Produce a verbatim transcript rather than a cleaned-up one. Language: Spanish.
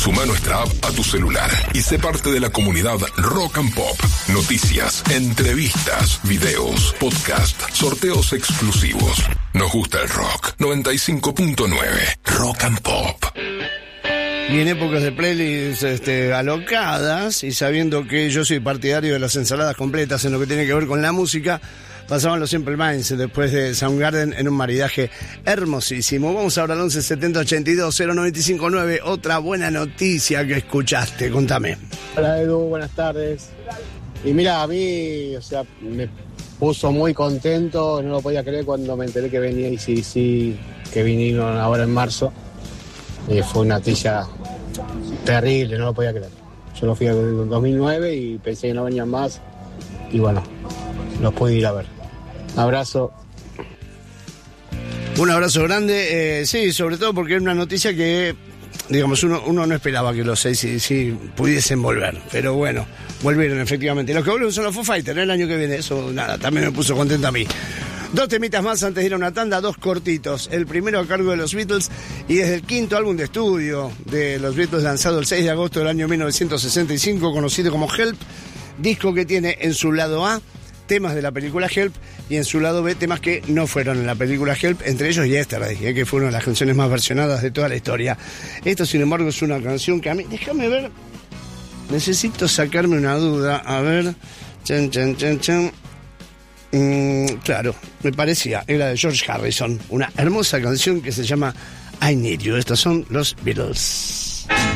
Suma nuestra app a tu celular y sé parte de la comunidad Rock and Pop. Noticias, entrevistas, videos, podcast, sorteos exclusivos. Nos gusta el rock. noventa y cinco punto nueve Rock and Pop. Y en épocas de playlists este, alocadas, y sabiendo que yo soy partidario de las ensaladas completas en lo que tiene que ver con la música, pasaban los Simple Minds después de Soundgarden en un maridaje hermosísimo. Vamos ahora al once setenta ochenta y dos cero noventa y cinco nueve. Otra buena noticia que escuchaste, contame. Hola Edu, buenas tardes. Y mira, a mí, o sea, me puso muy contento, no lo podía creer cuando me enteré que venía A C D C, que vinieron ahora en marzo. Y fue una noticia terrible, no lo podía creer. Yo lo fui en dos mil nueve y pensé que no venían más. Y bueno, los pude ir a ver. Abrazo. Un abrazo grande, eh, sí, sobre todo porque era una noticia que, digamos, uno, uno no esperaba que los seis sí, sí pudiesen volver, pero bueno, volvieron efectivamente. Los que vuelven son los Foo Fighters, ¿eh? El año que viene, eso nada, también me puso contento a mí. Dos temitas más antes de ir a una tanda, dos cortitos. El primero a cargo de los Beatles y desde el quinto álbum de estudio de los Beatles, lanzado el seis de agosto del año mil novecientos sesenta y cinco, conocido como Help, disco que tiene en su lado A temas de la película Help y en su lado B temas que no fueron en la película Help, entre ellos Yesterday, eh, que fue una de las canciones más versionadas de toda la historia. Esto, sin embargo, es una canción que a mí, déjame ver, necesito sacarme una duda, a ver, chan, chan, chan, chan. Mm, claro, me parecía, era de George Harrison, una hermosa canción que se llama I Need You. Estos son los Beatles.